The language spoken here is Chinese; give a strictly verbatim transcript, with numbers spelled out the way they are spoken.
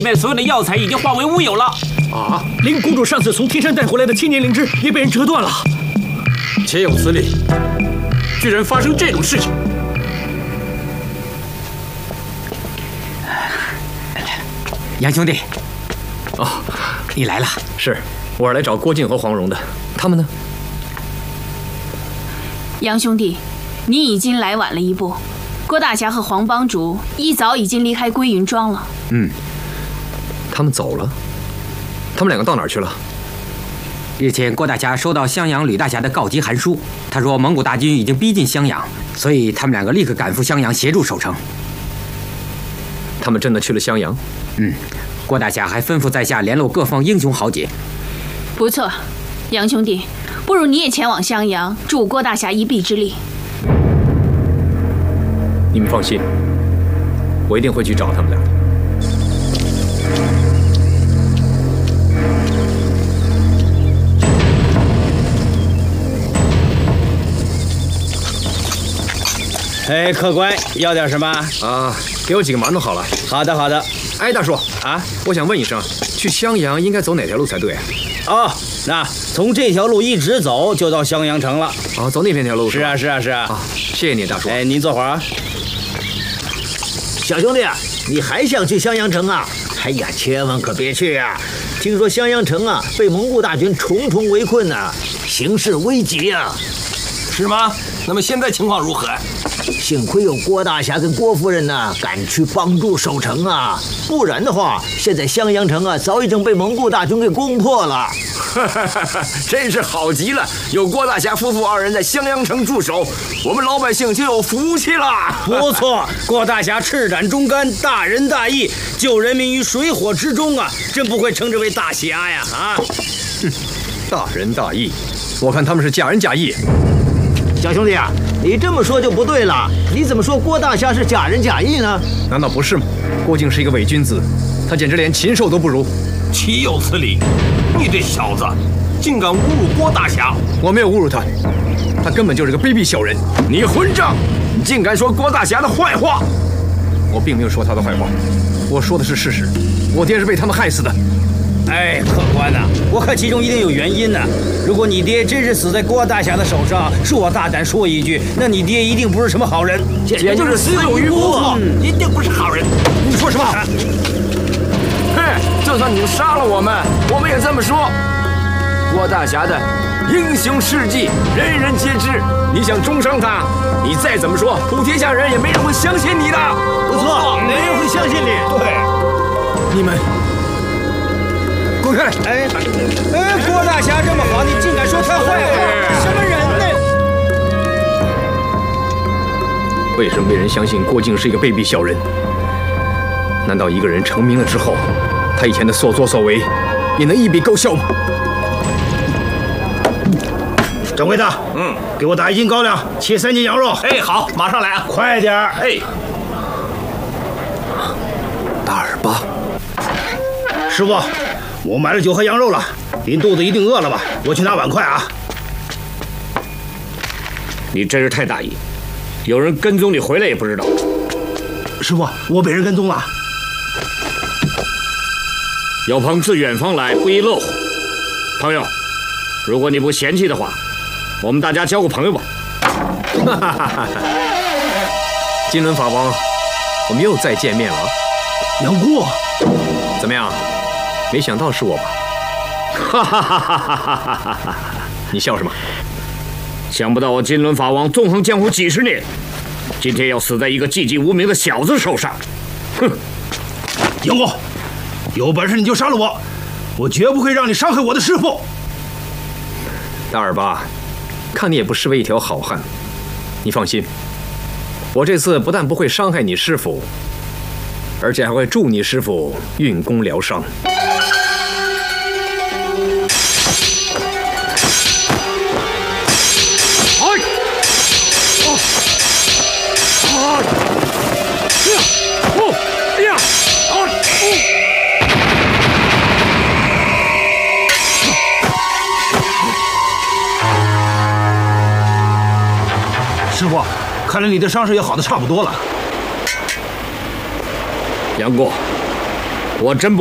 面所有的药材已经化为乌有了。 啊！ 林谷主上次从天山带回来的千年灵芝也被人折断了。 岂有此理！居然发生这种事情！ 杨兄弟， 哦， 你来了。 是，我是来找郭靖和黄蓉的。他们呢？ 杨兄弟，你已经来晚了一步。郭大侠和黄帮主一早已经离开归云庄了。 嗯，他们走了。他们两个到哪儿去了？ 日前，郭大侠收到襄阳吕大侠的告急函书，他说蒙古大军已经逼近襄阳，所以他们两个立刻赶赴襄阳协助守城。 他们真的去了襄阳？ 嗯，郭大侠还吩咐在下联络各方英雄豪杰。 不错，杨兄弟，不如你也前往襄阳，助郭大侠一臂之力。 你们放心，我一定会去找他们俩。 哎，客官要点什么啊？给我几个馒头好了。 好的，好的。 哎，大叔啊， 我想问一声，去襄阳应该走哪条路才对？ 哦，那从这条路一直走就到襄阳城了。 啊，走那边条路是啊，是啊，是啊。 啊，谢谢你，大叔。 哎，您坐会儿啊。 小兄弟，你还想去襄阳城啊？哎呀，千万可别去啊！听说襄阳城啊被蒙古大军重重围困呢、啊，形势危急啊。 是吗？那么现在情况如何？ 幸亏有郭大侠跟郭夫人呢、啊，赶去帮助守城啊，不然的话，现在襄阳城啊早已经被蒙古大军给攻破了。 真是好极了，有郭大侠夫妇二人在襄阳城驻守，我们老百姓就有福气了。 不错，郭大侠赤胆忠肝，大仁大义，救人民于水火之中啊，真不愧称之为大侠呀！啊， 哼，大仁大义，我看他们是假仁假义。 小兄弟啊，你这么说就不对了。你怎么说郭大侠是假仁假义呢？ 难道不是吗？郭靖是一个伪君子，他简直连禽兽都不如。 岂有此理！你这小子竟敢侮辱郭大侠！ 我没有侮辱他，他根本就是个卑鄙小人。 你混账！你竟敢说郭大侠的坏话！ 我并没有说他的坏话，我说的是事实。我爹是被他们害死的。 哎，客官呐、啊，我看其中一定有原因呢、啊。如果你爹真是死在郭大侠的手上，恕我大胆说一句，那你爹一定不是什么好人， 简直就是死有余辜，嗯、一定不是好人。 你说什么？ 啊、哼，就算你杀了我们，我们也这么说。郭大侠的英雄事迹人人皆知，你想中伤他，你再怎么说，普天下人也没人会相信你的。 不错，没人会相信你。 对， 你们。滚开！ 哎哎，郭大侠这么好，你竟敢说他坏话，什么人呢？ 为什么没人相信郭靖是一个卑鄙小人？难道一个人成名了之后，他以前的所作所为也能一笔勾销吗？ 掌柜的，嗯，给我打一斤高粱，切三斤羊肉。 哎，好，马上来啊！ 快点儿！ 哎， 大耳巴， 师傅。我买了酒和羊肉了，您肚子一定饿了吧？我去拿碗筷啊！ 你真是太大意，有人跟踪你回来也不知道。 师傅，我被人跟踪了。 有朋自远方来，不亦乐乎。朋友，如果你不嫌弃的话，我们大家交个朋友吧。 哈哈哈哈！金轮法王，我们又再见面了。 杨过， 怎么样？没想到是我吧？ 哈哈哈哈哈哈！ 你笑什么？ 想不到我金轮法王纵横江湖几十年，今天要死在一个寂寂无名的小子手上。哼！ 杨过，有本事你就杀了我，我绝不会让你伤害我的师父。 大耳巴，看你也不失为一条好汉。你放心，我这次不但不会伤害你师父，而且还会助你师父运功疗伤。 师傅，看来你的伤势也好的差不多了。 杨过， 我真不。